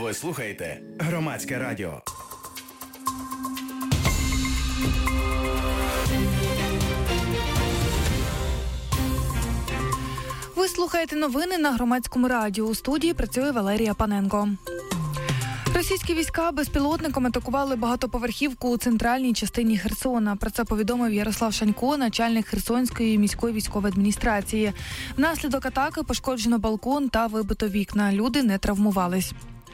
Ви слухаєте Громадське радіо. Ви слухаєте новини на Громадському радіо. У студії працює Валерія Паненко. Російські війська безпілотником атакували багатоповерхівку у центральній частині Херсона. Про це повідомив Ярослав Шанько, начальник Херсонської міської військової адміністрації. Внаслідок атаки пошкоджено балкон та вибито вікна. Люди не травмувались.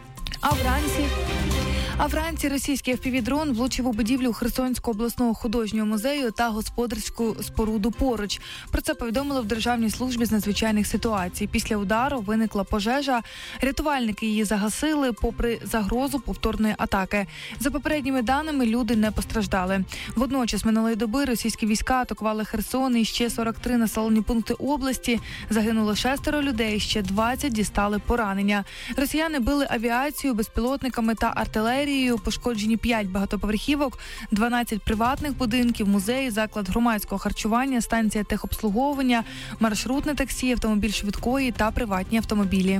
А вранці російський FPV-дрон влучив у будівлю Херсонського обласного художнього музею та господарську споруду поруч. Про це повідомили в Державній службі з надзвичайних ситуацій. Після удару виникла пожежа. Рятувальники її загасили, попри загрозу повторної атаки. За попередніми даними, люди не постраждали. Водночас минулої доби російські війська атакували Херсон і ще 43 населені пункти області. Загинуло 6 людей, ще 20 дістали поранення. Росіяни били авіацію, безпілотниками та артилерією. Пошкоджені 5 багатоповерхівок, 12 приватних будинків, музей, заклад громадського харчування, станція техобслуговування, маршрутне таксі, автомобіль швидкої та приватні автомобілі.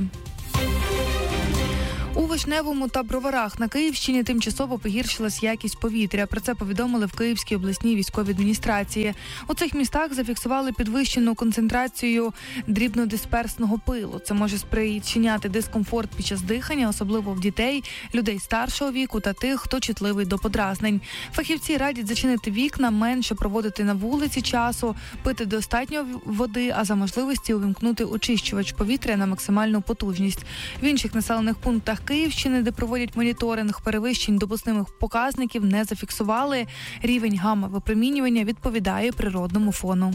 У Вишневому та Броварах на Київщині тимчасово погіршилась якість повітря. Про це повідомили в Київській обласній військовій адміністрації. У цих містах зафіксували підвищену концентрацію дрібнодисперсного пилу. Це може спричиняти дискомфорт під час дихання, особливо в дітей, людей старшого віку та тих, хто чутливий до подразнень. Фахівці радять зачинити вікна, менше проводити на вулиці часу, пити достатньо води, а за можливості увімкнути очищувач повітря на максимальну потужність. В інших населених пунктах Київщини, де проводять моніторинг, перевищень допустимих показників не зафіксували. Рівень гамма-випромінювання відповідає природному фону.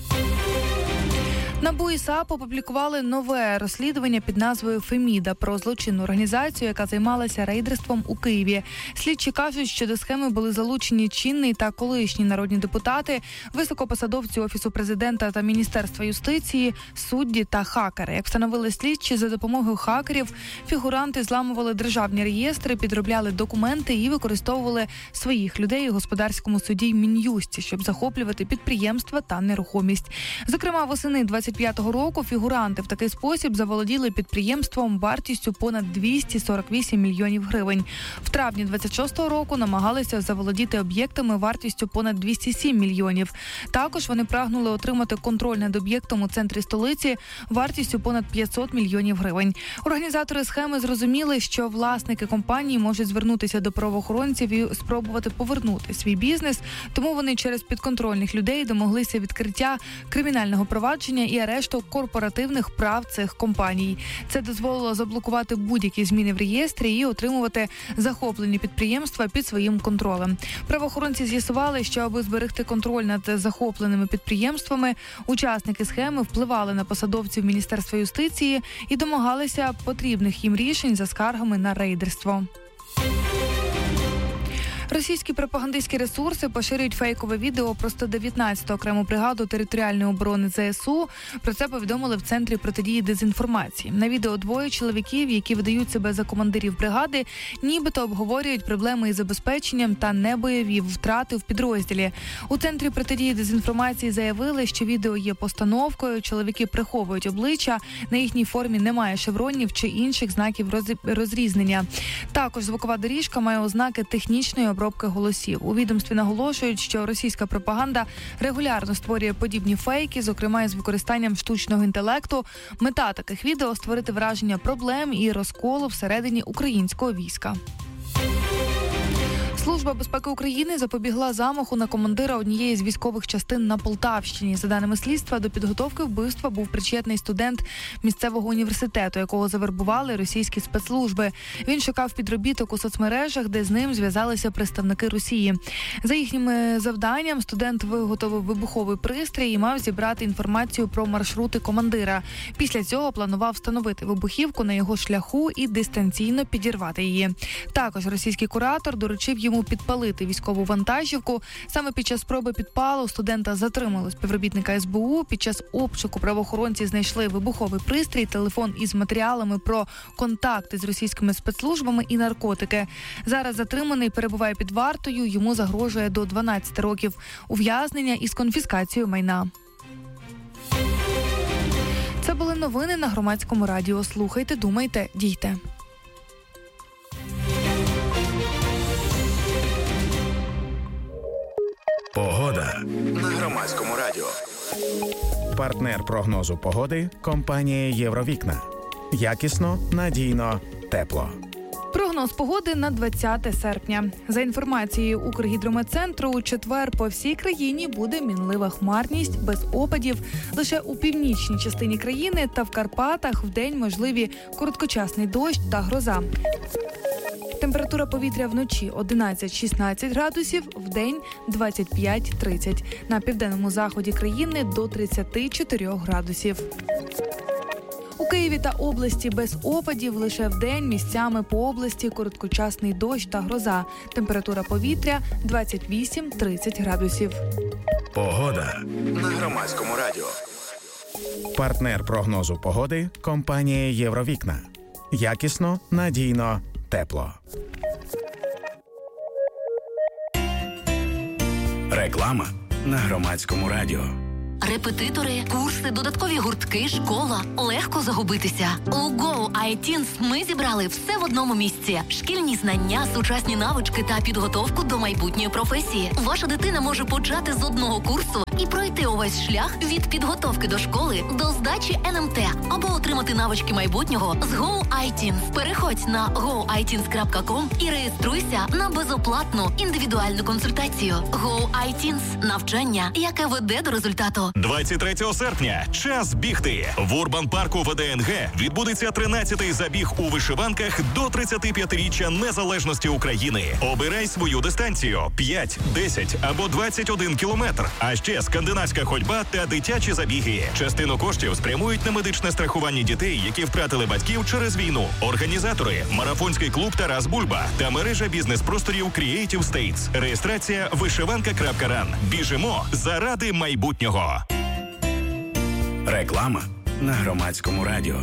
НАБУ і САП опублікували нове розслідування під назвою «Феміда» про злочинну організацію, яка займалася рейдерством у Києві. Слідчі кажуть, що до схеми були залучені чинний та колишні народні депутати, високопосадовці Офісу президента та Міністерства юстиції, судді та хакери. Як встановили слідчі, за допомогою хакерів фігуранти зламували державні реєстри, підробляли документи і використовували своїх людей у господарському суді Мін'юсті, щоб захоплювати підприємства та нерухомість. Зокрема, восени 25-го року фігуранти в такий спосіб заволоділи підприємством вартістю понад 248 мільйонів гривень. В травні 26-го року намагалися заволодіти об'єктами вартістю понад 207 мільйонів. Також вони прагнули отримати контроль над об'єктом у центрі столиці вартістю понад 500 мільйонів гривень. Організатори схеми зрозуміли, що власники компанії можуть звернутися до правоохоронців і спробувати повернути свій бізнес, тому вони через підконтрольних людей домоглися відкриття кримінального провадження і арешту корпоративних прав цих компаній. Це дозволило заблокувати будь-які зміни в реєстрі і отримувати захоплені підприємства під своїм контролем. Правоохоронці з'ясували, що аби зберегти контроль над захопленими підприємствами, учасники схеми впливали на посадовців Міністерства юстиції і домагалися потрібних їм рішень за скаргами на рейдерство. Російські пропагандистські ресурси поширюють фейкове відео про 119-ту окрему бригаду територіальної оборони ЗСУ. Про це повідомили в Центрі протидії дезінформації. На відео двоє чоловіків, які видають себе за командирів бригади, нібито обговорюють проблеми із забезпеченням та небойові втрати в підрозділі. У Центрі протидії дезінформації заявили, що відео є постановкою, чоловіки приховують обличчя, на їхній формі немає шевронів чи інших знаків розрізнення. Також звукова доріжка має ознаки технічної обробки голосів. У відомстві наголошують, що російська пропаганда регулярно створює подібні фейки, зокрема із використанням штучного інтелекту. Мета таких відео – створити враження проблем і розколу всередині українського війська. Служба безпеки України запобігла замаху на командира однієї з військових частин на Полтавщині. За даними слідства, до підготовки вбивства був причетний студент місцевого університету, якого завербували російські спецслужби. Він шукав підробіток у соцмережах, де з ним зв'язалися представники Росії. За їхнім завданням студент виготовив вибуховий пристрій і мав зібрати інформацію про маршрути командира. Після цього планував встановити вибухівку на його шляху і дистанційно підірвати її. Також російський куратор доручив йому підпалити військову вантажівку. Саме під час спроби підпалу студента затримали співробітника СБУ. Під час обшуку правоохоронці знайшли вибуховий пристрій, телефон із матеріалами про контакти з російськими спецслужбами і наркотики. Зараз затриманий перебуває під вартою, йому загрожує до 12 років ув'язнення із конфіскацією майна. Це були новини на Громадському радіо. Слухайте, думайте, дійте. Партнер прогнозу погоди – компанія «Євровікна». Якісно, надійно, тепло. Прогноз погоди на 20 серпня. За інформацією Укргідрометцентру, у четвер по всій країні буде мінлива хмарність, без опадів. Лише у північній частині країни та в Карпатах вдень можливі короткочасний дощ та гроза. Температура повітря вночі 11-16 градусів, вдень 25-30. На південному заході країни до 34 градусів. У Києві та області без опадів, лише вдень місцями по області короткочасний дощ та гроза. Температура повітря 28-30 градусів. Погода на Громадському радіо. Партнер прогнозу погоди – компанія «Євровікна». Якісно, надійно, тепло. Реклама на Громадському радіо. Репетитори, курси, додаткові гуртки, школа. Легко загубитися. У Go iTeens ми зібрали все в одному місці. Шкільні знання, сучасні навички та підготовку до майбутньої професії. Ваша дитина може почати з одного курсу і пройти увесь шлях від підготовки до школи до здачі НМТ або отримати навички майбутнього з Go iTeens. Переходь на goiteens.com і реєструйся на безоплатну індивідуальну консультацію. Go iTeens – навчання, яке веде до результату. 23 серпня – час бігти. В Урбан-парку ВДНГ відбудеться 13-й забіг у вишиванках до 35-річчя незалежності України. Обирай свою дистанцію – 5, 10 або 21 кілометр. А ще скандинавська ходьба та дитячі забіги. Частину коштів спрямують на медичне страхування дітей, які втратили батьків через війну. Організатори – марафонський клуб «Тарас Бульба» та мережа бізнес-просторів Creative States. Реєстрація вишиванка.ран. Біжимо заради майбутнього. Реклама на Громадському радіо.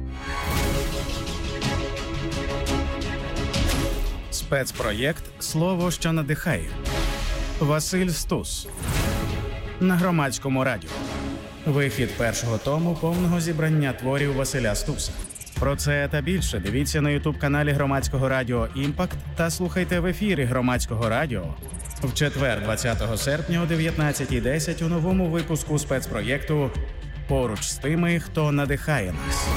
Спецпроєкт «Слово, що надихає». Василь Стус. На Громадському радіо. Вихід першого тому повного зібрання творів Василя Стуса. Про це та більше дивіться на ютуб-каналі Громадського радіо «Імпакт» та слухайте в ефірі Громадського радіо в четвер, 20 серпня о 19:10 у новому випуску спецпроєкту «Поруч з тими, хто надихає нас».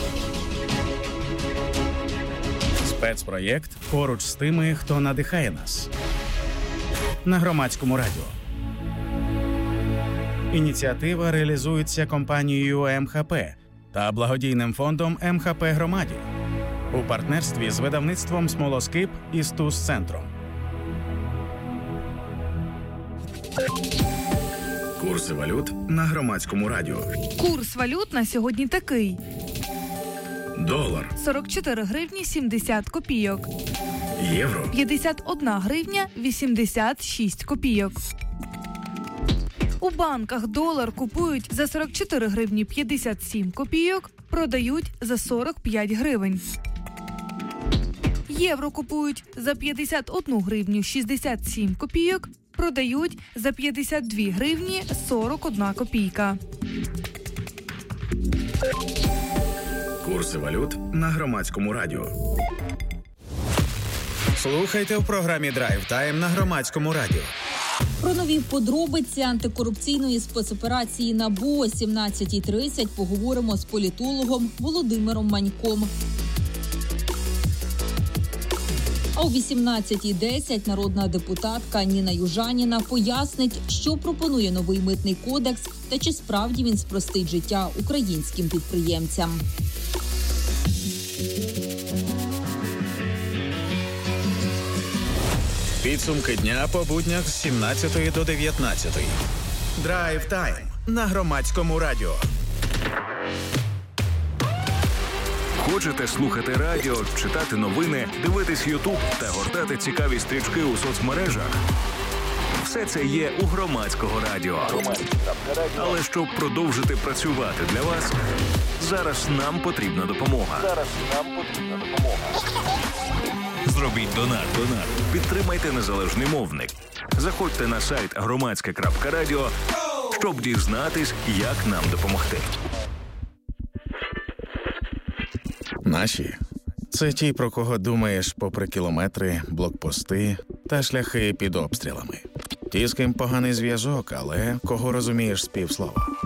Спецпроєкт «Поруч з тими, хто надихає нас» на Громадському радіо. Ініціатива реалізується компанією МХП та благодійним фондом МХП Громаді у партнерстві з видавництвом «Смолоскип» і «Стус-центром». Курси валют на Громадському радіо. Курс валют на сьогодні такий. Долар 44 гривні 70 копійок. Євро 51 гривня 86 копійок. У банках долар купують за 44 гривні 57 копійок, продають за 45 гривень. Євро купують за 51 гривню 67 копійок, продають за 52 гривні 41 копійка. Курси валют на Громадському радіо. Слухайте в програмі «Драйв Тайм» на Громадському радіо. Про нові подробиці антикорупційної спецоперації НАБУ о 17:30 поговоримо з політологом Володимиром Маньком. А о 18:10 народна депутатка Ніна Южаніна пояснить, що пропонує новий митний кодекс та чи справді він спростить життя українським підприємцям. Підсумки дня по буднях з 17 до 19. Драйв Тайм на Громадському радіо. Хочете слухати радіо, читати новини, дивитись Ютуб та гортати цікаві стрічки у соцмережах? Все це є у Громадського радіо. Але щоб продовжити працювати для вас, зараз нам потрібна допомога. Зробіть донат. Підтримайте незалежний мовник. Заходьте на сайт громадське.радіо, щоб дізнатись, як нам допомогти. Наші – це ті, про кого думаєш попри кілометри, блокпости та шляхи під обстрілами. Ті, з ким поганий зв'язок, але кого розумієш з півслова.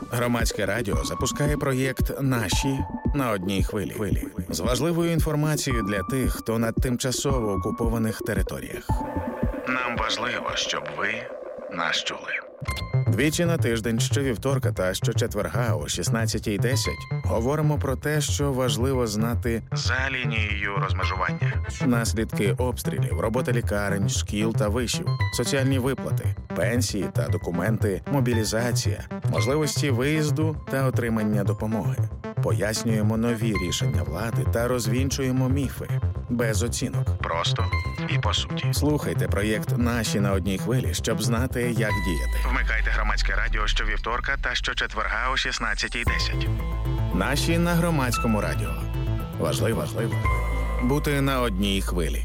Громадське радіо запускає проєкт «Наші» на одній хвилі. З важливою інформацією для тих, хто на тимчасово окупованих територіях. Нам важливо, щоб ви нас чули. Двічі на тиждень, щовівторка та щочетверга о 16:10 говоримо про те, що важливо знати за лінією розмежування. Наслідки обстрілів, робота лікарень, шкіл та вишів, соціальні виплати, пенсії та документи, мобілізація, можливості виїзду та отримання допомоги. Пояснюємо нові рішення влади та розвінчуємо міфи. Без оцінок. Просто і по суті. Слухайте проєкт «Наші» на одній хвилі, щоб знати, як діяти. Вмикайте Громадське радіо щовівторка та щочетверга о 16:10. «Наші» на Громадському радіо. Важливо бути на одній хвилі.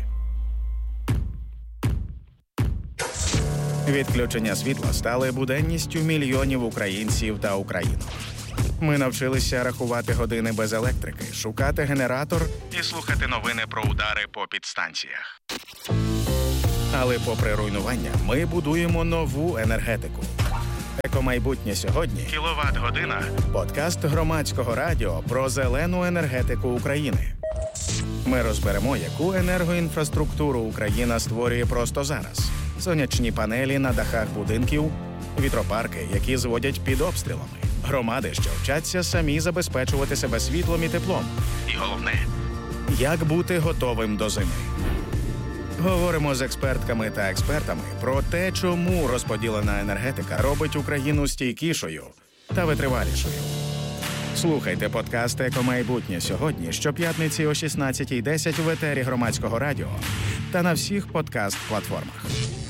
Відключення світла стали буденністю мільйонів українців та українок. Ми навчилися рахувати години без електрики, шукати генератор і слухати новини про удари по підстанціях. Але попри руйнування, ми будуємо нову енергетику. Екомайбутнє сьогодні – кіловат-година. Подкаст Громадського радіо про зелену енергетику України. Ми розберемо, яку енергоінфраструктуру Україна створює просто зараз. Сонячні панелі на дахах будинків, вітропарки, які зводять під обстрілами. Громади, що вчаться самі забезпечувати себе світлом і теплом. І головне – як бути готовим до зими. Говоримо з експертками та експертами про те, чому розподілена енергетика робить Україну стійкішою та витривалішою. Слухайте подкаст «Екомайбутнє сьогодні» щоп'ятниці о 16:10 в етері Громадського радіо та на всіх подкаст-платформах.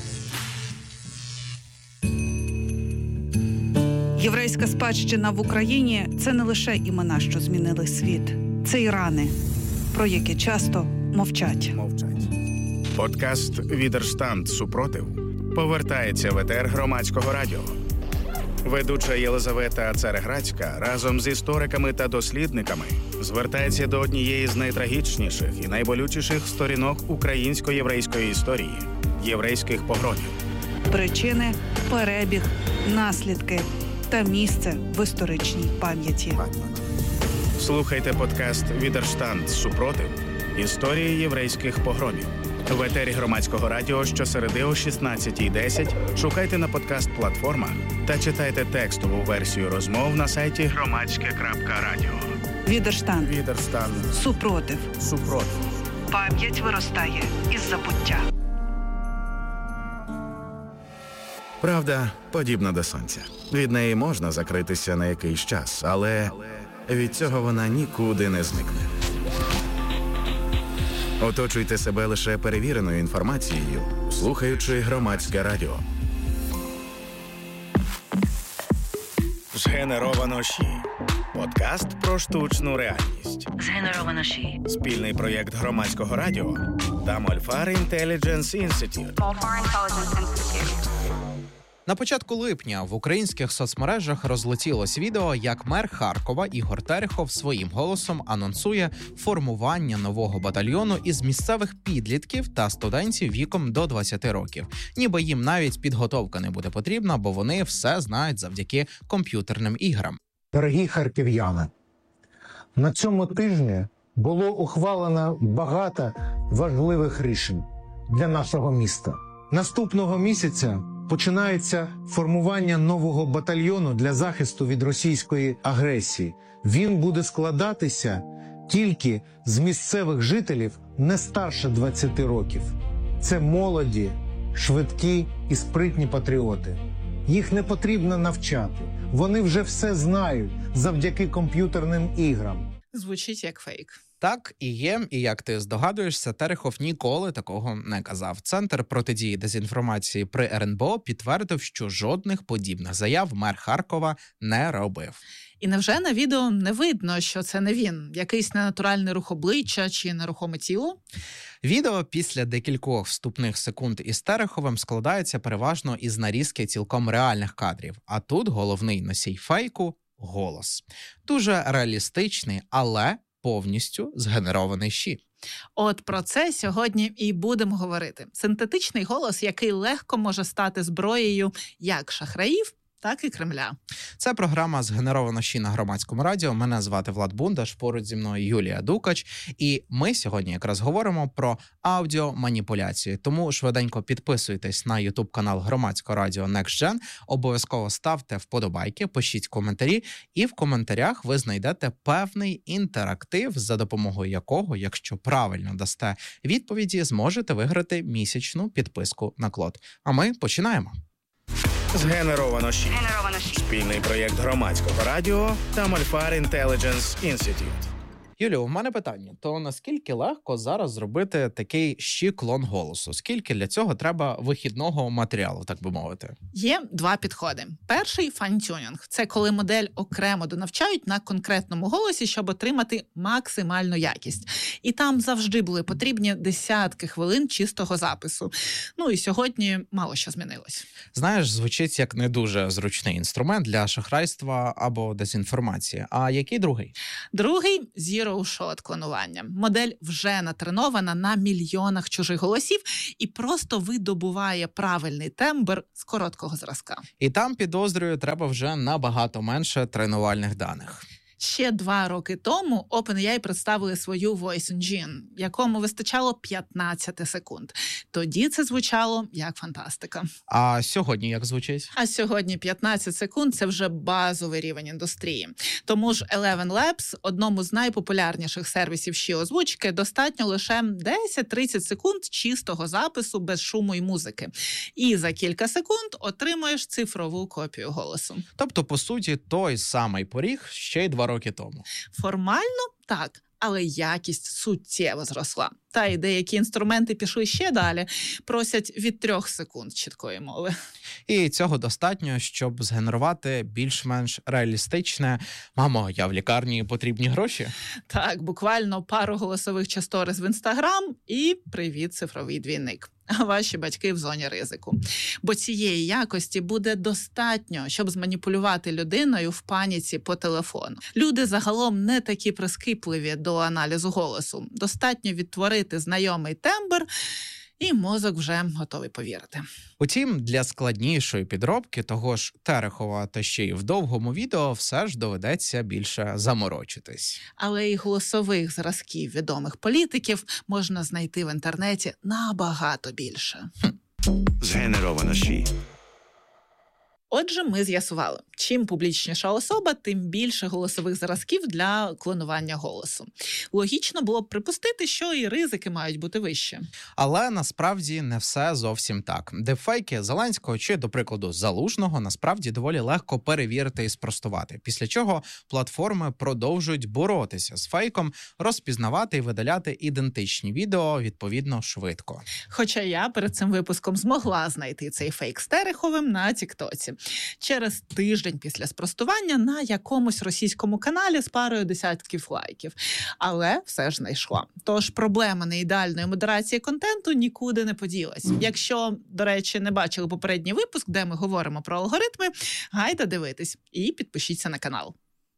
Єврейська спадщина в Україні – це не лише імена, що змінили світ. Це і рани, про які часто мовчать. Подкаст «Відерштанд. Супротив» повертається в етер Громадського радіо. Ведуча Єлизавета Цареградська разом з істориками та дослідниками звертається до однієї з найтрагічніших і найболючіших сторінок українсько-єврейської історії – єврейських погромів. Причини, перебіг, наслідки та місце в історичній пам'яті. Слухайте подкаст «Відерштанд. Супротив. Історії єврейських погромів» в етері Громадського радіо щосереди о 16:10. Шукайте на подкаст-платформах та читайте текстову версію розмов на сайті громадське.радіо. Відерштанд. Супротив. Пам'ять виростає із забуття. Правда подібна до сонця. Від неї можна закритися на якийсь час, але від цього вона нікуди не зникне. Оточуйте себе лише перевіреною інформацією, слухаючи Громадське радіо. Згенеровано ШІ. Подкаст про штучну реальність. Згенеровано ШІ. Спільний проєкт Громадського радіо та Мольфар Intelligence Institute. На початку липня в українських соцмережах розлетілось відео, як мер Харкова Ігор Терехов своїм голосом анонсує формування нового батальйону із місцевих підлітків та студентів віком до 20 років. Ніби їм навіть підготовка не буде потрібна, бо вони все знають завдяки комп'ютерним іграм. Дорогі харків'яни, на цьому тижні було ухвалено багато важливих рішень для нашого міста. Наступного місяця починається формування нового батальйону для захисту від російської агресії. Він буде складатися тільки з місцевих жителів не старше 20 років. Це молоді, швидкі і спритні патріоти. Їх не потрібно навчати. Вони вже все знають завдяки комп'ютерним іграм. Звучить як фейк. Так і є, і як ти здогадуєшся, Терехов ніколи такого не казав. Центр протидії дезінформації при РНБО підтвердив, що жодних подібних заяв мер Харкова не робив. І невже на відео не видно, що це не він? Якийсь ненатуральний рух обличчя чи нерухоме тіло? Відео після декількох вступних секунд із Тереховим складається переважно із нарізки цілком реальних кадрів. А тут головний носій фейку – голос. Дуже реалістичний, але повністю згенерований ШІ. От про це сьогодні і будемо говорити. Синтетичний голос, який легко може стати зброєю як шахраїв, так і Кремля. Це програма «Згенеровано ЩІ» на Громадському радіо. Мене звати Влад Бундаш, поруч зі мною Юлія Дукач. І ми сьогодні якраз говоримо про аудіоманіпуляції. Тому швиденько підписуйтесь на YouTube-канал Громадського радіо NextGen, обов'язково ставте вподобайки, пишіть коментарі, і в коментарях ви знайдете певний інтерактив, за допомогою якого, якщо правильно дасте відповіді, зможете виграти місячну підписку на Клод. А ми починаємо. Згенеровано ЩІ. Спільний проєкт Громадського радіо та Мольфар Intelligence Institute. Юлію, у мене питання. То наскільки легко зараз зробити такий ЩІ-клон голосу? Скільки для цього треба вихідного матеріалу, так би мовити? Є два підходи. Перший – файн-тюнінг. Це коли модель окремо донавчають на конкретному голосі, щоб отримати максимальну якість. І там завжди були потрібні десятки хвилин чистого запису. Ну і сьогодні мало що змінилось. Знаєш, звучить як не дуже зручний інструмент для шахрайства або дезінформації. А який другий? Другий – Zero-shot клонування. Модель вже натренована на мільйонах чужих голосів і просто видобуває правильний тембр з короткого зразка. І там, підозрюю, треба вже набагато менше тренувальних даних. Ще 2 роки тому OpenAI представили свою Voice Engine, якому вистачало 15 секунд. Тоді це звучало як фантастика. А сьогодні як звучить? А сьогодні 15 секунд – це вже базовий рівень індустрії. Тому ж Eleven Labs, одному з найпопулярніших сервісів ЩІ-озвучки, достатньо лише 10-30 секунд чистого запису без шуму і музики. І за кілька секунд отримуєш цифрову копію голосу. Тобто, по суті, той самий поріг ще й 2 роки тому. Формально – так, але якість суттєво зросла. Та й деякі інструменти пішли ще далі, просять від 3 секунд чіткої мови. І цього достатньо, щоб згенерувати більш-менш реалістичне «мамо, я в лікарні, потрібні гроші». Так, буквально пару голосових часториз в Інстаграм і привіт, цифровий двійник. А ваші батьки в зоні ризику. Бо цієї якості буде достатньо, щоб зманіпулювати людиною в паніці по телефону. Люди загалом не такі прискіпливі до аналізу голосу. Достатньо відтворити знайомий тембр, і мозок вже готовий повірити. Утім, для складнішої підробки того ж Терехова та ще й в довгому відео все ж доведеться більше заморочитись. Але і голосових зразків відомих політиків можна знайти в інтернеті набагато більше. Згенеровано ЩІ. Отже, ми з'ясували, чим публічніша особа, тим більше голосових зразків для клонування голосу. Логічно було б припустити, що і ризики мають бути вищі. Але насправді не все зовсім так. Дефейки Зеленського чи, до прикладу, Залужного насправді доволі легко перевірити і спростувати. Після чого платформи продовжують боротися з фейком, розпізнавати і видаляти ідентичні відео відповідно швидко. Хоча я перед цим випуском змогла знайти цей фейк з Тереховим на Тіктоці. Через тиждень після спростування на якомусь російському каналі з парою десятків лайків. Але все ж знайшла. Тож проблема неідеальної модерації контенту нікуди не поділась. Якщо, до речі, не бачили попередній випуск, де ми говоримо про алгоритми, гайда дивитись і підпишіться на канал.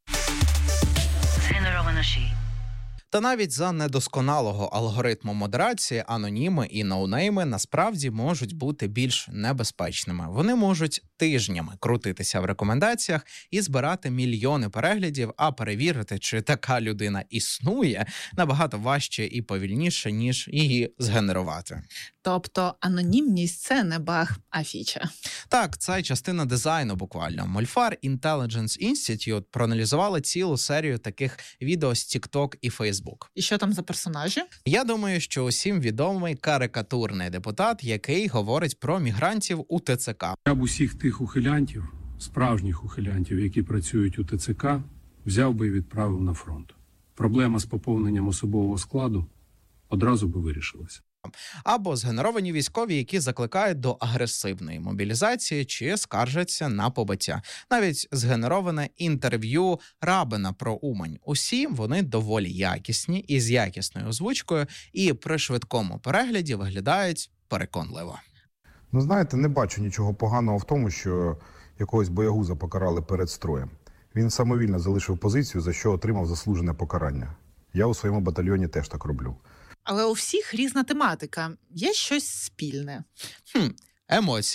Згенеровано ЩІ. Та навіть за недосконалого алгоритму модерації аноніми і ноунейми насправді можуть бути більш небезпечними. Вони можуть тижнями крутитися в рекомендаціях і збирати мільйони переглядів, а перевірити, чи така людина існує, набагато важче і повільніше, ніж її згенерувати. Тобто анонімність – це не баг, а фіча. Так, це частина дизайну буквально. Мольфар Intelligence Institute проаналізували цілу серію таких відео з TikTok і Facebook. І що там за персонажі? Я думаю, що усім відомий карикатурний депутат, який говорить про мігрантів у ТЦК. Я б усіх тих ухилянтів, справжніх ухилянтів, які працюють у ТЦК, взяв би і відправив на фронт. Проблема з поповненням особового складу одразу би вирішилася. Або згенеровані військові, які закликають до агресивної мобілізації чи скаржаться на побиття. Навіть згенероване інтерв'ю Рабина про Умань. Усі вони доволі якісні і з якісною озвучкою, і при швидкому перегляді виглядають переконливо. Ну, знаєте, не бачу нічого поганого в тому, що якогось боягуза покарали перед строєм. Він самовільно залишив позицію, за що отримав заслужене покарання. Я у своєму батальйоні теж так роблю. Але у всіх різна тематика. Є щось спільне. Емоції,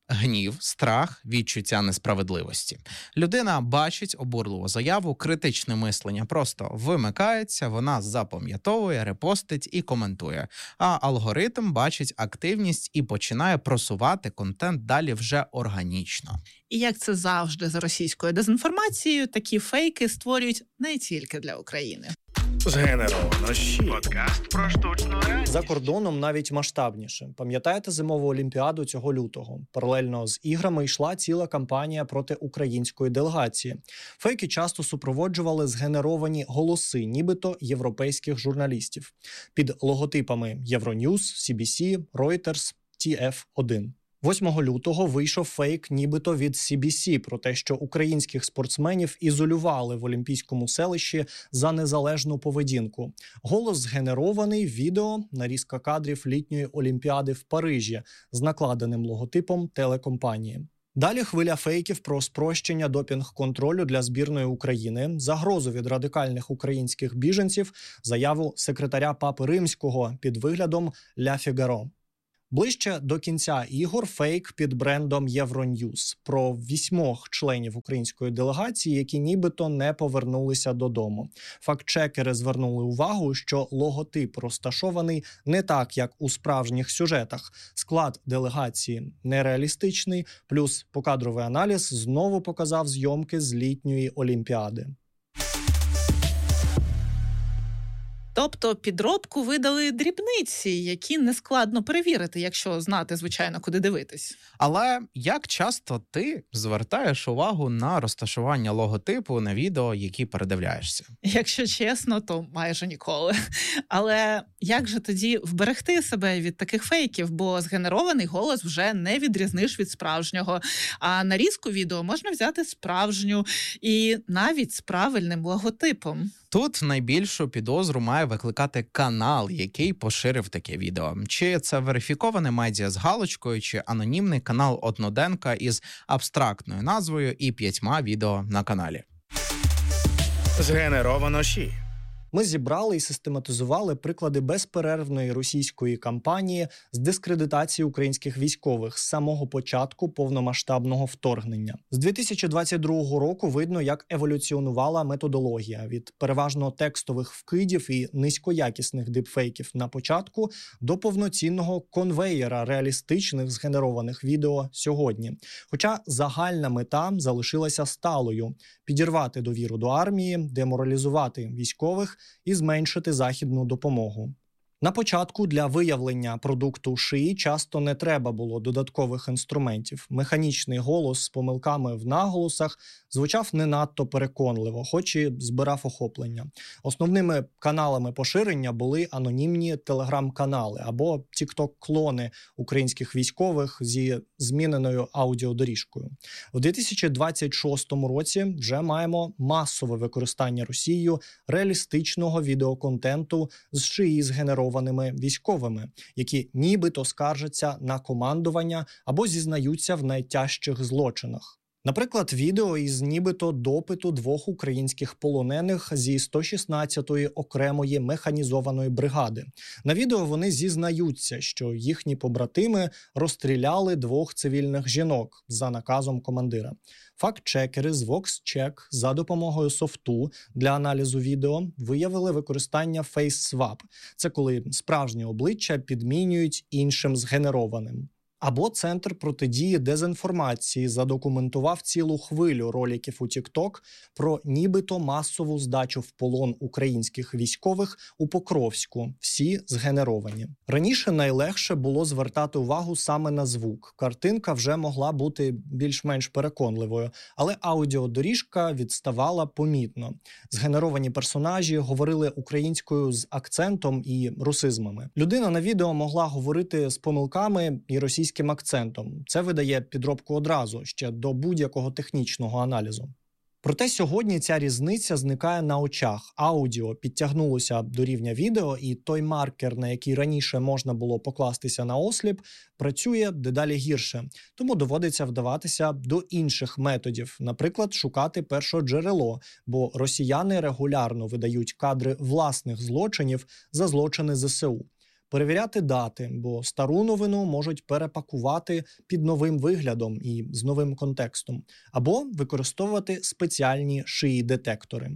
гнів, страх, відчуття несправедливості. Людина бачить обурливу заяву, критичне мислення просто вимикається, вона запам'ятовує, репостить і коментує. А алгоритм бачить активність і починає просувати контент далі вже органічно. І як це завжди за російською дезінформацією, такі фейки створюють не тільки для України. Згенеровано ЩІ. Подкаст про штучну реальність. За кордоном навіть масштабніше. Пам'ятаєте зимову олімпіаду цього лютого? Паралельно з іграми йшла ціла кампанія проти української делегації. Фейки часто супроводжували згенеровані голоси, нібито європейських журналістів. Під логотипами Euronews, CBC, Reuters, TF1. 8 лютого вийшов фейк нібито від CBC про те, що українських спортсменів ізолювали в Олімпійському селищі за незалежну поведінку. Голос згенерований, відео, нарізка кадрів літньої Олімпіади в Парижі з накладеним логотипом телекомпанії. Далі хвиля фейків про спрощення допінг-контролю для збірної України, загрозу від радикальних українських біженців, заяву секретаря Папи Римського під виглядом «Ля Фігаро». Ближче до кінця ігор фейк під брендом Euronews про 8 членів української делегації, які нібито не повернулися додому. Фактчекери звернули увагу, що логотип розташований не так, як у справжніх сюжетах. Склад делегації нереалістичний, плюс покадровий аналіз знову показав зйомки з літньої Олімпіади. Тобто підробку видали дрібниці, які нескладно перевірити, якщо знати, звичайно, куди дивитись. Але як часто ти звертаєш увагу на розташування логотипу на відео, які передивляєшся? Якщо чесно, то майже ніколи. Але як же тоді вберегти себе від таких фейків? Бо згенерований голос вже не відрізниш від справжнього. А нарізку відео можна взяти справжню і навіть з правильним логотипом. Тут найбільшу підозру має викликати канал, який поширив таке відео. Чи це верифіковане медіа з галочкою, чи анонімний канал одноденка із абстрактною назвою і 5 відео на каналі. Згенеровано ЩІ. Ми зібрали і систематизували приклади безперервної російської кампанії з дискредитації українських військових з самого початку повномасштабного вторгнення. З 2022 року видно, як еволюціонувала методологія від переважно текстових вкидів і низькоякісних дипфейків на початку до повноцінного конвеєра реалістичних згенерованих відео сьогодні. Хоча загальна мета залишилася сталою – підірвати довіру до армії, деморалізувати військових і зменшити західну допомогу. На початку для виявлення продукту шиї часто не треба було додаткових інструментів. Механічний голос з помилками в наголосах звучав не надто переконливо, хоч і збирав охоплення. Основними каналами поширення були анонімні телеграм-канали або тік-ток-клони українських військових зі зміненою аудіодоріжкою. В 2026 році вже маємо масове використання Росією реалістичного відеоконтенту з шиї згенерованими військовими, які нібито скаржаться на командування або зізнаються в найтяжчих злочинах. Наприклад, відео із нібито допиту 2 українських полонених зі 116-ї окремої механізованої бригади. На відео вони зізнаються, що їхні побратими розстріляли 2 цивільних жінок за наказом командира. Фактчекери з VoxCheck за допомогою софту для аналізу відео виявили використання FaceSwap. Це коли справжнє обличчя підмінюють іншим згенерованим. Або Центр протидії дезінформації задокументував цілу хвилю роликів у TikTok про нібито масову здачу в полон українських військових у Покровську, всі згенеровані. Раніше найлегше було звертати увагу саме на звук. Картинка вже могла бути більш-менш переконливою, але аудіодоріжка відставала помітно. Згенеровані персонажі говорили українською з акцентом і русизмами. Людина на відео могла говорити з помилками і російським акцентом. Це видає підробку одразу, ще до будь-якого технічного аналізу. Проте сьогодні ця різниця зникає на очах. Аудіо підтягнулося до рівня відео, і той маркер, на який раніше можна було покластися на осліп, працює дедалі гірше. Тому доводиться вдаватися до інших методів, наприклад, шукати першоджерело, бо росіяни регулярно видають кадри власних злочинів за злочини ЗСУ. перевіряти дати, бо стару новину можуть перепакувати під новим виглядом і з новим контекстом, або використовувати спеціальні шиї-детектори.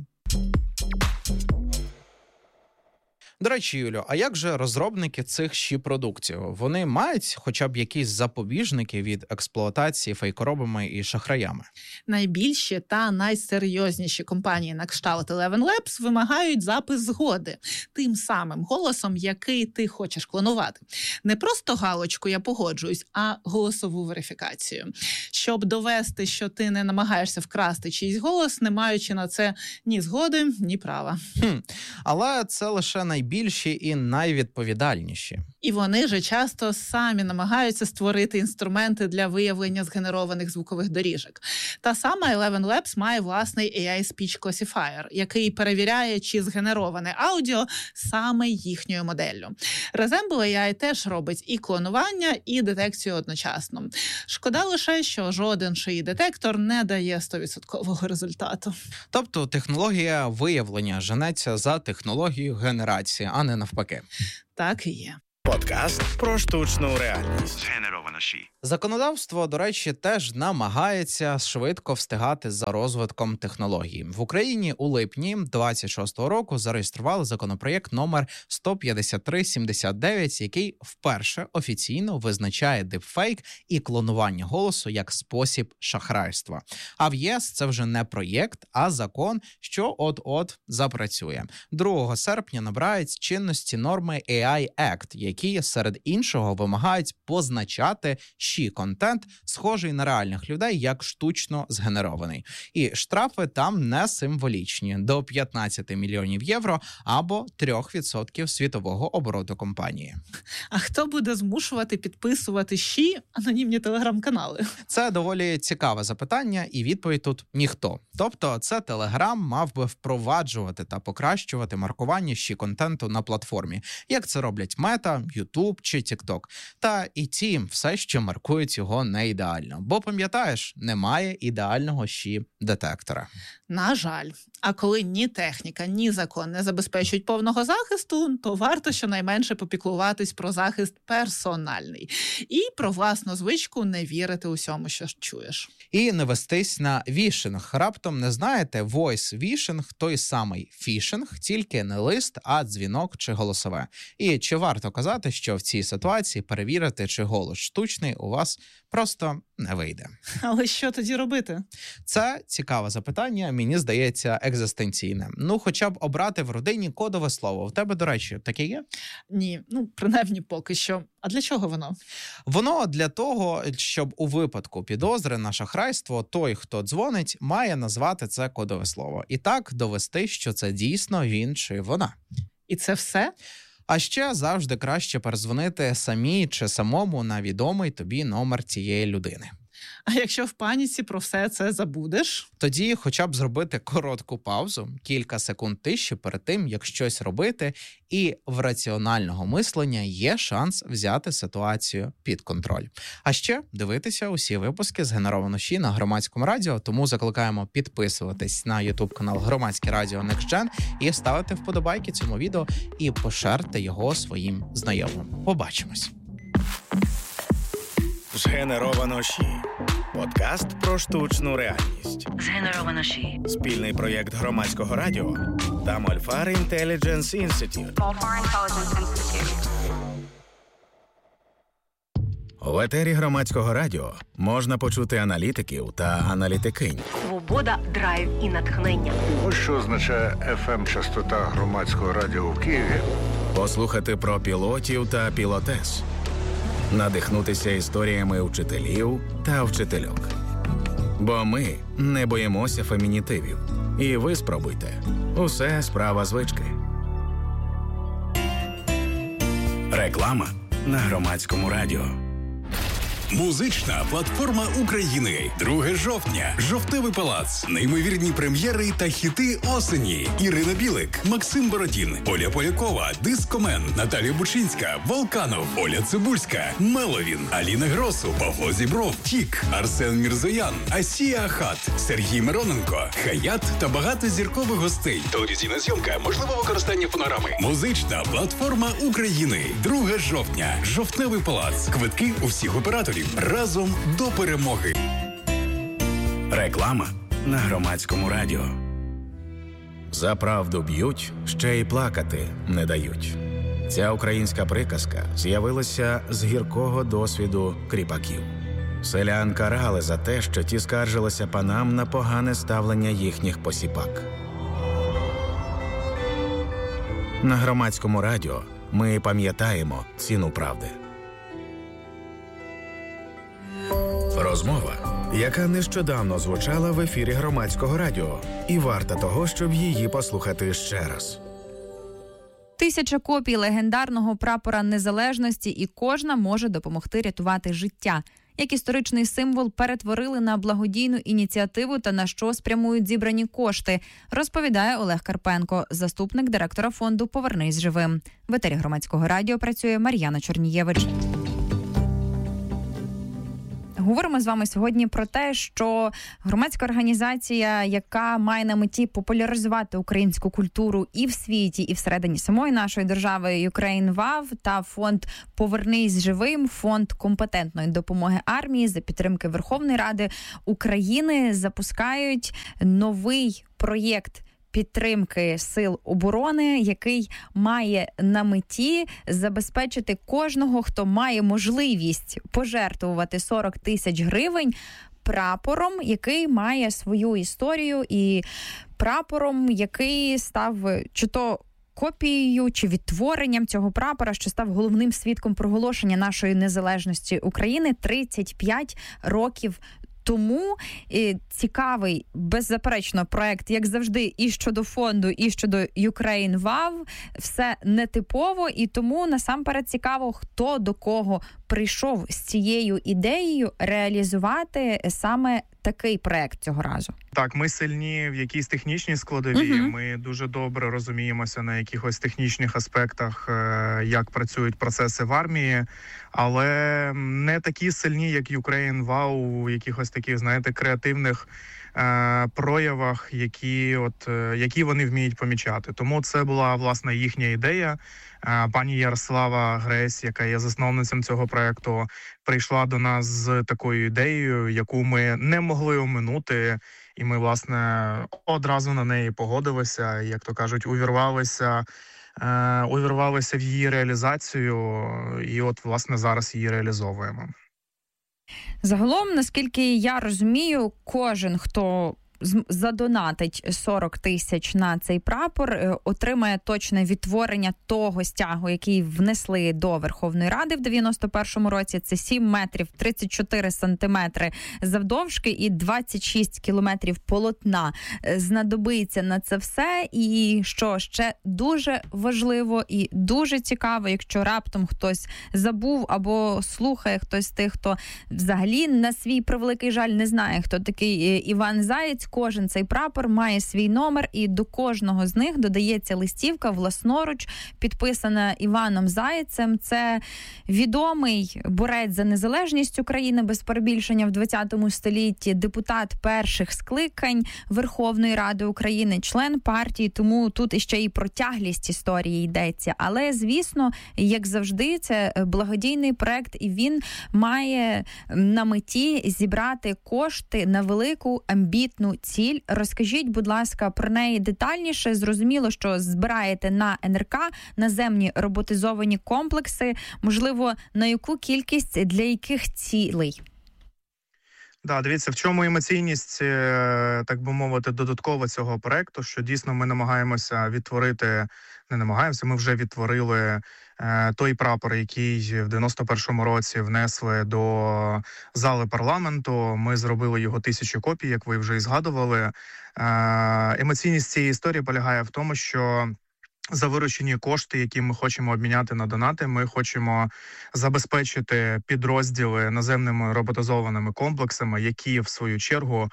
До речі, Юлю, а як же розробники цих продуктів? Вони мають хоча б якісь запобіжники від експлуатації фейкоробами і шахраями? Найбільші та найсерйозніші компанії на кшталт Eleven Labs вимагають запис згоди тим самим голосом, який ти хочеш клонувати. Не просто галочку «я погоджуюсь», а голосову верифікацію. Щоб довести, що ти не намагаєшся вкрасти чийсь голос, не маючи на це ні згоди, ні права. Але це лише найбільші і найвідповідальніші. І вони же часто самі намагаються створити інструменти для виявлення згенерованих звукових доріжок. Та сама Eleven Labs має власний AI Speech Classifier, який перевіряє, чи згенероване аудіо саме їхньою моделлю. Resemble AI теж робить і клонування, і детекцію одночасно. Шкода лише, що жоден шиї-детектор не дає 100% результату. Тобто технологія виявлення женеться за технологією генерації, а не навпаки. Так і є. Подкаст про штучну реальність. Згенерована ші. Законодавство, до речі, теж намагається швидко встигати за розвитком технологій. В Україні у липні 26-го року зареєстрували законопроєкт номер 15379, який вперше офіційно визначає дипфейк і клонування голосу як спосіб шахрайства. А в ЄС це вже не проєкт, а закон, що от-от запрацює. 2 серпня набирають чинності норми AI Act, які, серед іншого, вимагають позначати контент, схожий на реальних людей, як штучно згенерований. І штрафи там не символічні – до 15 мільйонів євро або 3% світового обороту компанії. А хто буде змушувати підписувати анонімні телеграм-канали? Це доволі цікаве запитання, і відповідь тут – ніхто. Тобто це Телеграм мав би впроваджувати та покращувати маркування контенту на платформі, як це роблять Мета, Ютуб чи Тікток. Та і ті все ще маркують його не ідеально. Бо, пам'ятаєш, немає ідеального детектора. На жаль. А коли ні техніка, ні закон не забезпечують повного захисту, то варто щонайменше попіклуватись про захист персональний. І про власну звичку не вірити усьому, що чуєш. І не вестись на вішинг. Раптом не знаєте, voice-вішинг – той самий фішинг, тільки не лист, а дзвінок чи голосове. І чи варто казати, що в цій ситуації перевірити, чи голос штучний у вас просто не вийде. Але що тоді робити? Це цікаве запитання, мені здається, екзистенційне. Хоча б обрати в родині кодове слово. В тебе, до речі, таке є? Ні, принаймні поки що. А для чого воно? Воно для того, щоб у випадку підозри на шахрайство той, хто дзвонить, має назвати це кодове слово. І так довести, що це дійсно він чи вона. І це все? А ще завжди краще перезвонити самій чи самому на відомий тобі номер цієї людини. А якщо в паніці про все це забудеш? Тоді хоча б зробити коротку паузу, кілька секунд тиші перед тим, як щось робити, і в раціонального мислення є шанс взяти ситуацію під контроль. А ще дивитися усі випуски «Згенеровано ШІ» на Громадському радіо, тому закликаємо підписуватись на YouTube-канал Громадське радіо NextGen і ставити вподобайки цьому відео і поширте його своїм знайомим. Побачимось! Згенеровано ШІ. Подкаст про штучну реальність. Згенеровано ШІ. Спільний проєкт Громадського радіо та Мольфар Intelligence Institute. В етері Громадського радіо можна почути аналітиків та аналітикинь. Свобода, драйв і натхнення. Ось що означає FM-частота Громадського радіо в Києві. Послухати про пілотів та пілотес. Надихнутися історіями вчителів та вчительок. Бо ми не боїмося фемінітивів. І ви спробуйте. Усе справа звички. Реклама на Громадському радіо. Музична платформа України. 2 жовтня. Жовтневий палац. Неймовірні прем'єри та хіти осені. Ірина Білик, Максим Бородін, Оля Полякова, Дискомен, Наталія Бучинська, Волканов, Оля Цибульська, Меловін, Аліна Гросу, Павло Зібров, Тік, Арсен Мірзоян, Асія Ахат, Сергій Мироненко, Хаят та багато зіркових гостей. Телевізійна зйомка, можливе використання фонограми. Музична платформа України. 2 жовтня. Жовтневий палац. Квитки у всіх операторів. Разом до перемоги. Реклама на Громадському радіо. За правду б'ють, ще й плакати не дають. Ця українська приказка з'явилася з гіркого досвіду кріпаків. Селян карали за те, що ті скаржилися панам на погане ставлення їхніх посіпак. На Громадському радіо ми пам'ятаємо ціну правди. Розмова, яка нещодавно звучала в ефірі Громадського радіо, і варта того, щоб її послухати ще раз. 1000 копій легендарного прапора незалежності, і кожна може допомогти рятувати життя. Як історичний символ перетворили на благодійну ініціативу та на що спрямують зібрані кошти, розповідає Олег Карпенко, заступник директора фонду «Повернись живим». В етері Громадського радіо працює Мар'яна Чорнієвич. Говоримо з вами сьогодні про те, що громадська організація, яка має на меті популяризувати українську культуру і в світі, і всередині самої нашої держави, Ukraine WOW та фонд «Повернись живим», фонд компетентної допомоги армії за підтримки Верховної Ради України, запускають новий проєкт підтримки сил оборони, який має на меті забезпечити кожного, хто має можливість пожертвувати 40 тисяч гривень прапором, який має свою історію, і прапором, який став чи то копією чи відтворенням цього прапора, що став головним свідком проголошення нашої незалежності України 35 років тому. Цікавий, беззаперечно, проект, як завжди, і щодо фонду, і щодо Ukraine WOW. Все нетипово, і тому насамперед цікаво, хто до кого прийшов з цією ідеєю реалізувати саме такий проект цього разу. Так, ми сильні в якійсь технічній складовій, ми дуже добре розуміємося на якихось технічних аспектах, як працюють процеси в армії, але не такі сильні, як Ukraine WOW, у якихось таких, знаєте, креативних проявах, які вони вміють помічати. Тому це була, власне, їхня ідея. Пані Ярослава Гресь, яка є засновницем цього проекту, прийшла до нас з такою ідеєю, яку ми не могли оминути, і ми, власне, одразу на неї погодилися, як то кажуть, увірвалися в її реалізацію, і от, власне, зараз її реалізовуємо. Загалом, наскільки я розумію, кожен, хто задонатить 40 тисяч на цей прапор, отримає точне відтворення того стягу, який внесли до Верховної Ради в 91-му році. Це 7 метрів 34 сантиметри завдовжки і 26 кілометрів полотна. Знадобиться на це все. І що ще дуже важливо і дуже цікаво, якщо раптом хтось забув або слухає хтось з тих, хто взагалі на свій превеликий жаль не знає, хто такий Іван Заєць, кожен цей прапор має свій номер, і до кожного з них додається листівка власноруч, підписана Іваном Заєцем. Це відомий борець за незалежність України, без перебільшення, в 20 столітті, депутат перших скликань Верховної Ради України, член партії, тому тут іще і про тяглість історії йдеться. Але, звісно, як завжди, це благодійний проект, і він має на меті зібрати кошти на велику амбітну ціль. Розкажіть, будь ласка, про неї детальніше. Зрозуміло, що збираєте на НРК, наземні роботизовані комплекси. Можливо, на яку кількість, для яких цілей? Да, дивіться, в чому емоційність, так би мовити, додаткова цього проекту, що дійсно ми намагаємося відтворити, ми вже відтворили той прапор, який в 91-му році внесли до зали парламенту. Ми зробили його 1000 копій, як ви вже і згадували. Емоційність цієї історії полягає в тому, що за виручені кошти, які ми хочемо обміняти на донати. Ми хочемо забезпечити підрозділи наземними роботизованими комплексами, які, в свою чергу,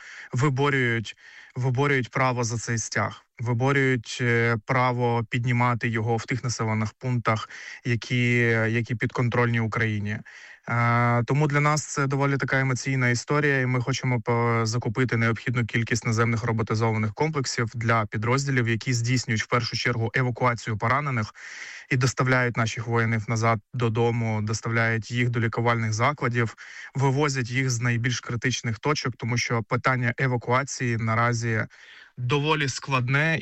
виборюють право за цей стяг, виборюють право піднімати його в тих населених пунктах, які підконтрольні Україні. Тому для нас це доволі така емоційна історія, і ми хочемо закупити необхідну кількість наземних роботизованих комплексів для підрозділів, які здійснюють в першу чергу евакуацію поранених і доставляють наших воїнів назад додому, доставляють їх до лікувальних закладів, вивозять їх з найбільш критичних точок, тому що питання евакуації наразі доволі складне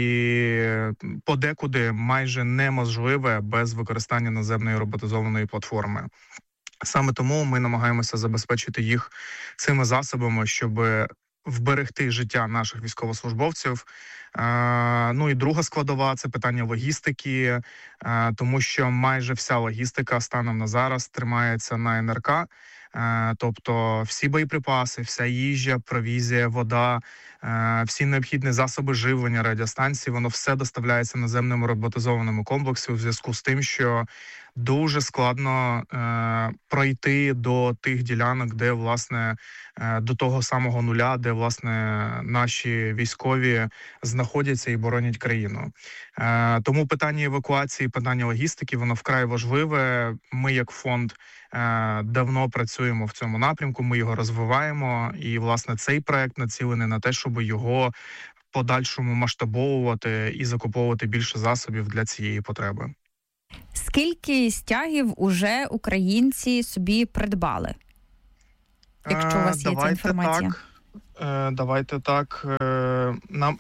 і подекуди майже неможливе без використання наземної роботизованої платформи. Саме тому ми намагаємося забезпечити їх цими засобами, щоб вберегти життя наших військовослужбовців. Ну і друга складова – це питання логістики, тому що майже вся логістика станом на зараз тримається на НРК. Тобто всі боєприпаси, вся їжа, провізія, вода, всі необхідні засоби живлення, радіостанції, воно все доставляється наземними роботизованими комплексами в зв'язку з тим, що дуже складно пройти до тих ділянок, де, власне, до того самого нуля, де, власне, наші військові знаходяться і боронять країну. Тому питання евакуації, питання логістики, воно вкрай важливе. Ми, як фонд, давно працюємо в цьому напрямку, ми його розвиваємо. І, власне, цей проект націлений на те, щоб його в подальшому масштабовувати і закуповувати більше засобів для цієї потреби. Скільки стягів уже українці собі придбали? Якщо у вас є ця інформація. Давайте так. Нам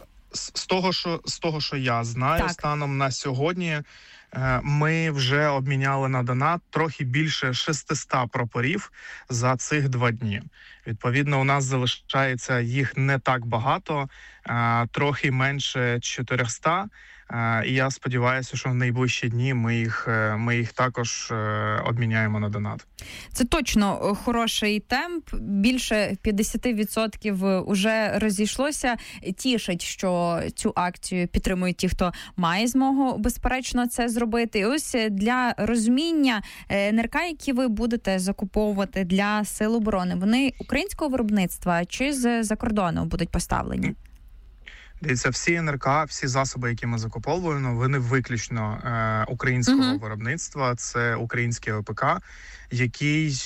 з того, що я знаю, так, станом на сьогодні ми вже обміняли на донат трохи більше 600 прапорів за цих 2 дні. Відповідно, у нас залишається їх не так багато, трохи менше 400. І я сподіваюся, що в найближчі дні ми їх також обміняємо на донат. Це точно хороший темп. Більше 50% уже розійшлося. Тішить, що цю акцію підтримують ті, хто має змогу, безперечно, це зробити. І ось для розуміння, НРК, які ви будете закуповувати для Сил оборони, вони українського виробництва чи з-за кордону будуть поставлені? Дивіться, всі НРК, всі засоби, які ми закуповуємо, вони виключно українського виробництва. Це український ОПК, який,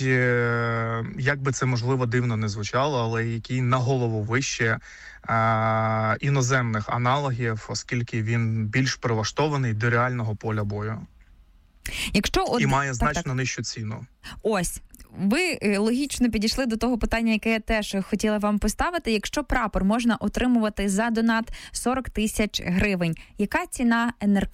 як би це можливо дивно не звучало, але який на голову вище іноземних аналогів, оскільки він більш прилаштований до реального поля бою. І має значно нижчу ціну. Ось. Ви логічно підійшли до того питання, яке я теж хотіла вам поставити. Якщо прапор можна отримувати за донат 40 тисяч гривень, яка ціна НРК?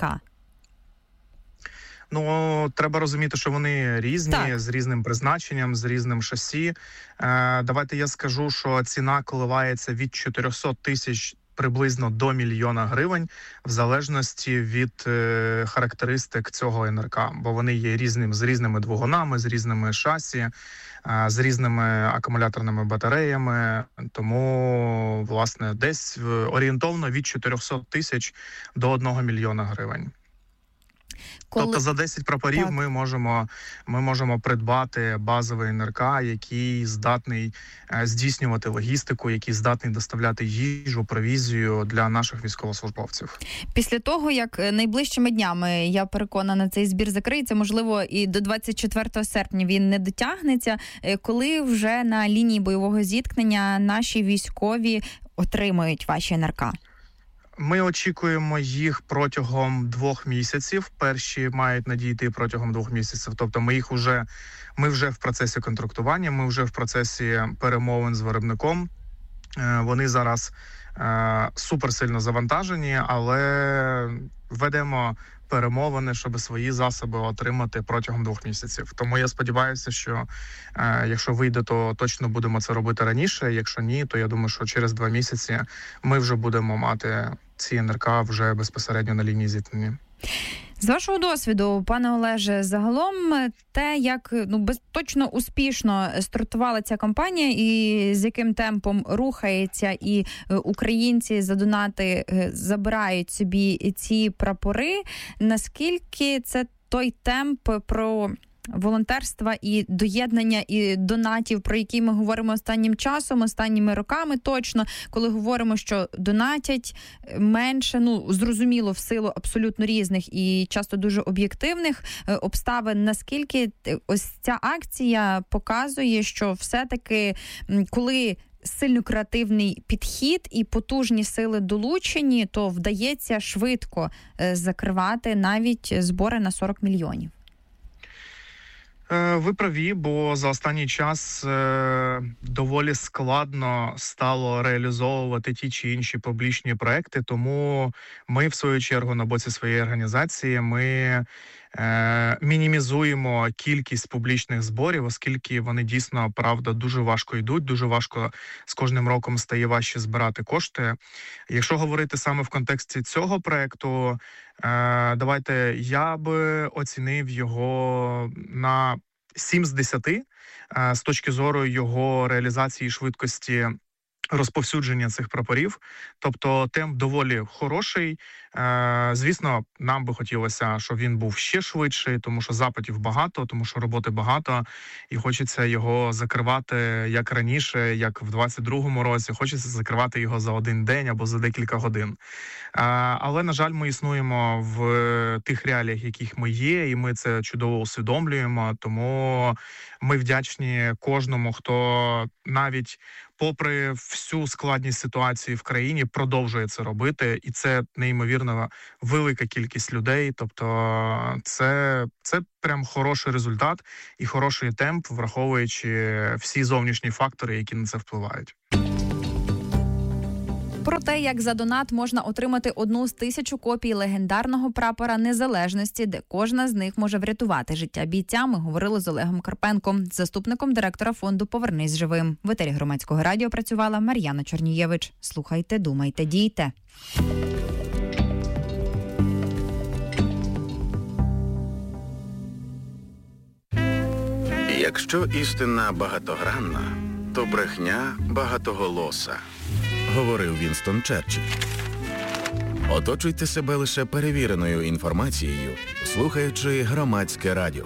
Ну, треба розуміти, що вони різні, так, з різним призначенням, з різним шасі. Давайте я скажу, що ціна коливається від 400 тисяч приблизно до 1 мільйона гривень, в залежності від характеристик цього НРК, бо вони є з різними двигунами, з різними шасі, з різними акумуляторними батареями, тому, власне, десь орієнтовно від 400 тисяч до 1 мільйона гривень. Тобто за 10 прапорів ми можемо придбати базовий НРК, який здатний здійснювати логістику, який здатний доставляти їжу, провізію для наших військовослужбовців. Після того, як найближчими днями, я переконана, цей збір закриється, можливо, і до 24 серпня він не дотягнеться, коли вже на лінії бойового зіткнення наші військові отримують ваші НРК? Ми очікуємо їх протягом 2 місяців. Перші мають надійти протягом 2 місяців. Тобто ми вже в процесі контрактування, ми вже в процесі перемовин з виробником. Вони зараз суперсильно завантажені, але ведемо перемовини, щоб свої засоби отримати протягом 2 місяців. Тому я сподіваюся, що якщо вийде, то точно будемо це робити раніше. Якщо ні, то я думаю, що через 2 місяці ми вже будемо мати ці НРК вже безпосередньо на лінії зіткнення. З вашого досвіду, пане Олеже, загалом те, як точно успішно стартувала ця кампанія і з яким темпом рухається, і українці за донати забирають собі ці прапори, наскільки це той темп про волонтерства і доєднання і донатів, про які ми говоримо останнім часом, останніми роками точно, коли говоримо, що донатять менше, зрозуміло, в силу абсолютно різних і часто дуже об'єктивних обставин, наскільки ось ця акція показує, що все-таки, коли сильно креативний підхід і потужні сили долучені, то вдається швидко закривати навіть збори на 40 мільйонів. Ви праві, бо за останній час доволі складно стало реалізовувати ті чи інші публічні проекти, тому ми, в свою чергу, на боці своєї організації, ми мінімізуємо кількість публічних зборів, оскільки вони дійсно, правда, дуже важко йдуть, дуже важко з кожним роком стає важче збирати кошти. Якщо говорити саме в контексті цього проекту, давайте я би оцінив його на 7 з 10 з точки зору його реалізації швидкості розповсюдження цих прапорів. Тобто темп доволі хороший. Звісно, нам би хотілося, щоб він був ще швидший, тому що запитів багато, тому що роботи багато, і хочеться його закривати як раніше, як в 22-му році. Хочеться закривати його за один день або за декілька годин. Але, на жаль, ми існуємо в тих реаліях, яких ми є, і ми це чудово усвідомлюємо, тому ми вдячні кожному, хто навіть попри всю складність ситуації в країні продовжує це робити, і це неймовірно велика кількість людей. Тобто це прям хороший результат і хороший темп, враховуючи всі зовнішні фактори, які на це впливають. Про те, як за донат можна отримати одну з 1000 копій легендарного прапора Незалежності, де кожна з них може врятувати життя бійця, ми говорили з Олегом Карпенком, заступником директора фонду «Повернись живим». В етері Громадського радіо працювала Мар'яна Чорнієвич. Слухайте, думайте, дійте. Якщо істина багатогранна, то брехня багатоголоса, говорив Вінстон Черчилль. Оточуйте себе лише перевіреною інформацією, слухаючи Громадське радіо.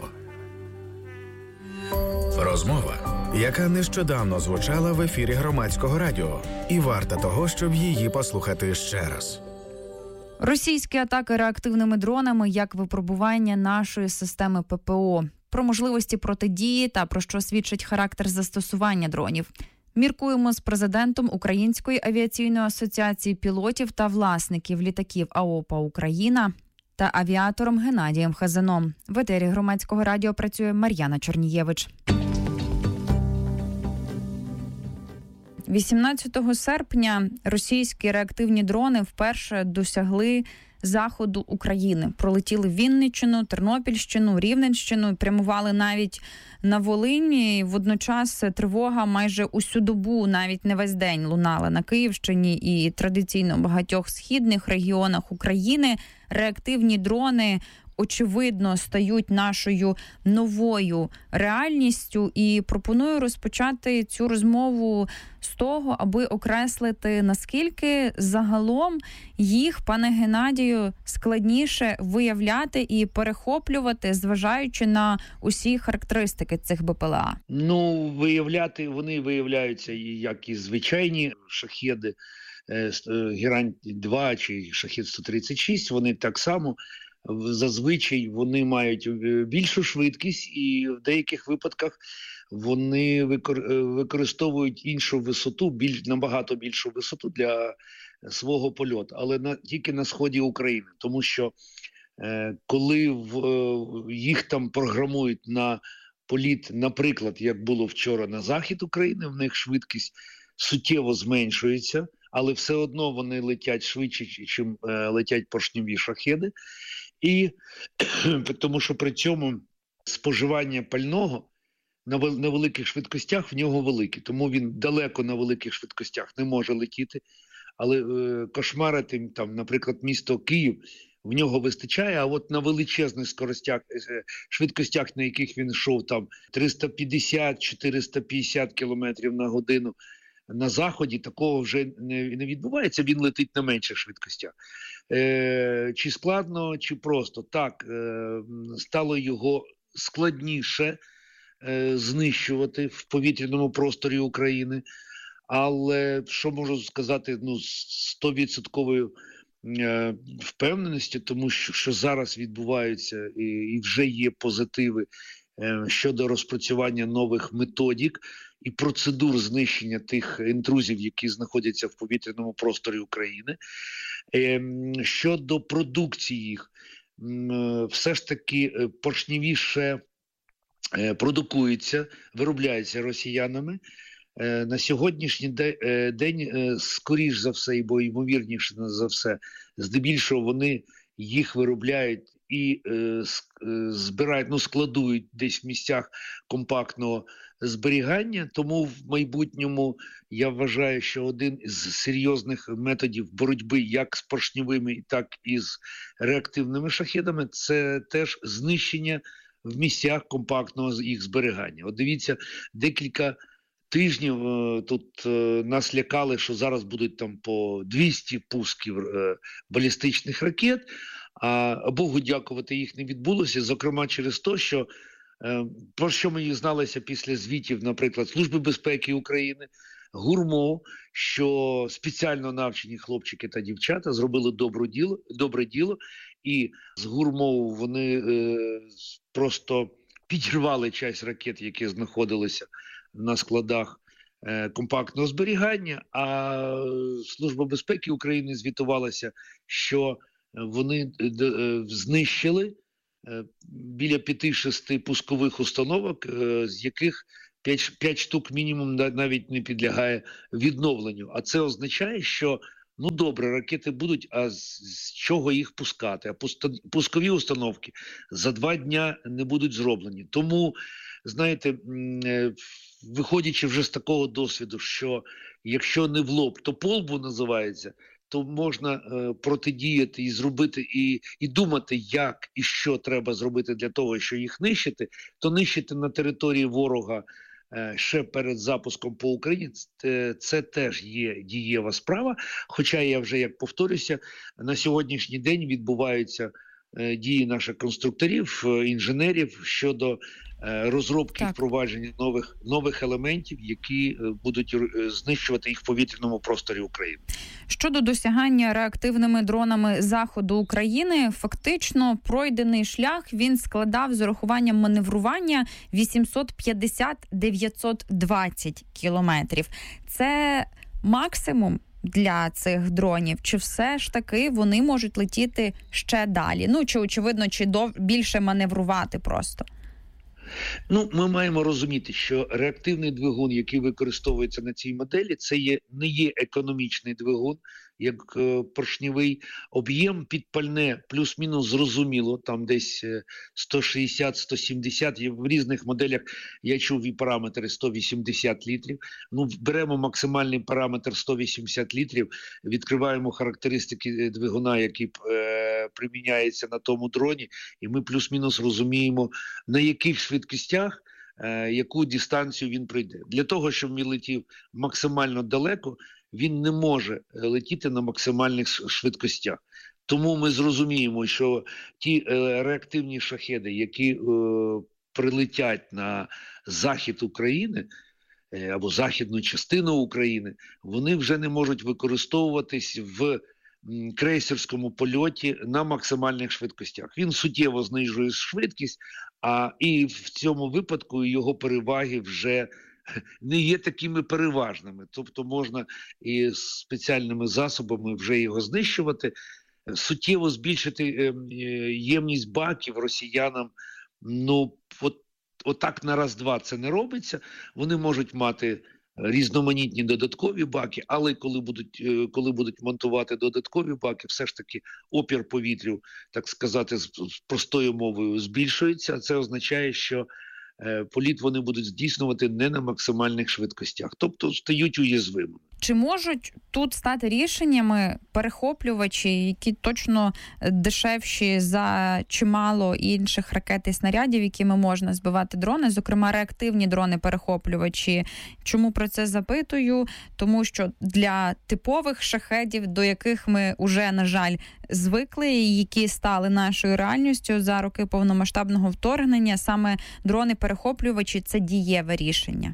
Розмова, яка нещодавно звучала в ефірі Громадського радіо, і варта того, щоб її послухати ще раз. Російські атаки реактивними дронами як випробування нашої системи ППО. Про можливості протидії та про що свідчить характер застосування дронів. Міркуємо з президентом Української авіаційної асоціації пілотів та власників літаків АОПА «Україна» та авіатором Геннадієм Хазаном. В етері Громадського радіо працює Мар'яна Чорнієвич. 18 серпня російські реактивні дрони вперше досягли заходу України. Пролетіли Вінниччину, Тернопільщину, Рівненщину, прямували навіть на Волині. Водночас тривога майже усю добу, навіть не весь день, лунала на Київщині і традиційно в багатьох східних регіонах України. Реактивні дрони, очевидно, стають нашою новою реальністю, і пропоную розпочати цю розмову з того, аби окреслити, наскільки загалом їх, пане Геннадію, складніше виявляти і перехоплювати, зважаючи на усі характеристики цих БПЛА. Вони виявляються як і звичайні шахеди, Герань-2 чи Шахед-136, вони так само. Зазвичай вони мають більшу швидкість і в деяких випадках вони використовують іншу висоту, набагато більшу висоту для свого польоту, але тільки на сході України. Тому що коли їх там програмують на політ, наприклад, як було вчора на захід України, в них швидкість суттєво зменшується, але все одно вони летять швидше, ніж летять поршневі шахеди. І тому що при цьому споживання пального на великих швидкостях в нього велике, тому він далеко на великих швидкостях не може летіти. Але кошмарити там, наприклад, місто Київ в нього вистачає, а от на величезних швидкостях, на яких він йшов, там 350-450 кілометрів на годину, на Заході такого вже не відбувається, він летить на менших швидкостях. Чи складно, чи просто? Так, стало його складніше знищувати в повітряному просторі України, але що можу сказати, з 100% впевненості, тому що зараз відбуваються і вже є позитиви щодо розпрацювання нових методик і процедур знищення тих інтрузів, які знаходяться в повітряному просторі України. Щодо продукції їх, все ж таки поршневіше продукується, виробляється росіянами. На сьогоднішній день, скоріш за все, або ймовірніше за все, здебільшого вони їх виробляють і збирають, складують десь в місцях компактного зберігання. Тому в майбутньому я вважаю, що один із серйозних методів боротьби як з поршневими, так і з реактивними шахедами – це теж знищення в місцях компактного їх зберігання. От дивіться, декілька тижнів тут нас лякали, що зараз будуть там по 200 пусків балістичних ракет, а Богу дякувати, їх не відбулося, зокрема через те, що про що ми дізналися після звітів, наприклад, Служби безпеки України, ГУРМО, що спеціально навчені хлопчики та дівчата зробили добре діло, і з ГУРМО вони просто підірвали часть ракет, які знаходилися на складах компактного зберігання, а Служба безпеки України звітувалася, що вони знищили біля 5-6 пускових установок, з яких 5 штук мінімум навіть не підлягає відновленню. А це означає, що добре, ракети будуть, а з чого їх пускати? А пускові установки за 2 дня не будуть зроблені. Тому, знаєте, виходячи вже з такого досвіду, що якщо не в лоб, то по лбу називається, то можна протидіяти і зробити, і думати, як і що треба зробити для того, щоб їх нищити, то нищити на території ворога ще перед запуском по Україні, це теж є дієва справа. Хоча я вже, як повторюся, на сьогоднішній день відбуваються дії наших конструкторів, інженерів щодо розробки і впровадження нових елементів, які будуть знищувати їх в повітряному просторі України. Щодо досягання реактивними дронами заходу України, фактично пройдений шлях він складав з урахуванням маневрування 850-920 кілометрів. Це максимум для цих дронів? Чи все ж таки вони можуть летіти ще далі? Чи очевидно, чи більше маневрувати просто? Ми маємо розуміти, що реактивний двигун, який використовується на цій моделі, це не є економічний двигун, як поршневий. Об'єм підпальне плюс-мінус зрозуміло, там десь 160-170, в різних моделях я чув і параметри 180 літрів. Беремо максимальний параметр 180 літрів, відкриваємо характеристики двигуна, який приміняється на тому дроні, і ми плюс-мінус розуміємо, на яких швидкостях, яку дистанцію він пройде. Для того, щоб він летів максимально далеко, він не може летіти на максимальних швидкостях. Тому ми зрозуміємо, що ті реактивні шахеди, які прилетять на захід України або західну частину України, вони вже не можуть використовуватись в крейсерському польоті на максимальних швидкостях. Він суттєво знижує швидкість, і в цьому випадку його переваги вже не є такими переважними. Тобто можна і спеціальними засобами вже його знищувати, суттєво збільшити ємність баків росіянам. Отак на раз-два це не робиться. Вони можуть мати різноманітні додаткові баки, але коли будуть монтувати додаткові баки, все ж таки опір повітрю, так сказати, з простою мовою збільшується. Це означає, що політ вони будуть здійснювати не на максимальних швидкостях, тобто стають уязвимими. Чи можуть тут стати рішеннями перехоплювачі, які точно дешевші за чимало інших ракет і снарядів, якими можна збивати дрони, зокрема реактивні дрони-перехоплювачі? Чому про це запитую? Тому що для типових шахедів, до яких ми уже, на жаль, звикли, і які стали нашою реальністю за роки повномасштабного вторгнення, саме дрони-перехоплювачі – це дієве рішення.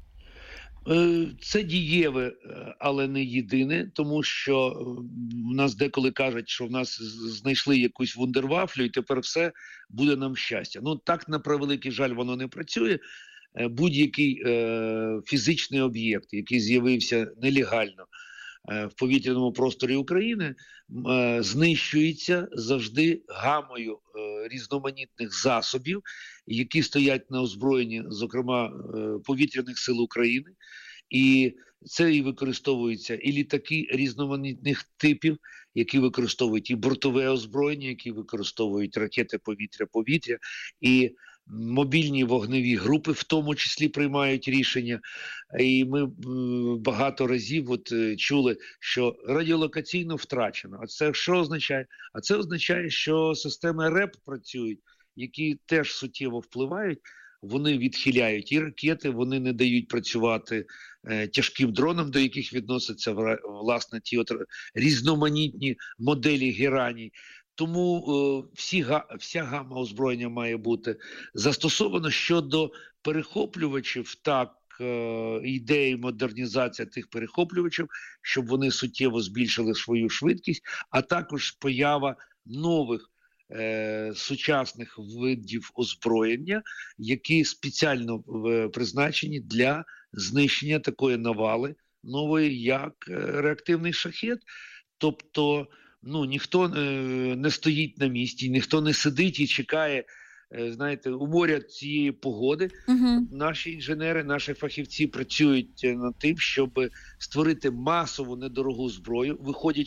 Це дієве, але не єдине, тому що в нас деколи кажуть, що в нас знайшли якусь вундервафлю і тепер все буде нам щастя. Ну так, на превеликий жаль, воно не працює. Будь-який фізичний об'єкт, який з'явився нелегально в повітряному просторі України, знищується завжди гамою різноманітних засобів, які стоять на озброєнні, зокрема, повітряних сил України. І це і використовуються і літаки різноманітних типів, які використовують і бортове озброєння, які використовують ракети повітря-повітря, і мобільні вогневі групи в тому числі приймають рішення. І ми багато разів чули, що радіолокаційно втрачено. А це що означає? А це означає, що системи РЕП працюють, які теж суттєво впливають. Вони відхиляють і ракети, вони не дають працювати тяжким дронам, до яких відносяться, власне, ті різноманітні моделі гераній. Тому вся гама озброєння має бути застосована. Щодо перехоплювачів, так, ідея модернізація тих перехоплювачів, щоб вони суттєво збільшили свою швидкість, а також поява нових сучасних видів озброєння, які спеціально призначені для знищення такої навали нової, як реактивний шахед. Тобто, ніхто не стоїть на місці, ніхто не сидить і чекає, знаєте, у моря цієї погоди. Наші інженери, наші фахівці працюють над тим, щоб створити масову недорогу зброю, виходячи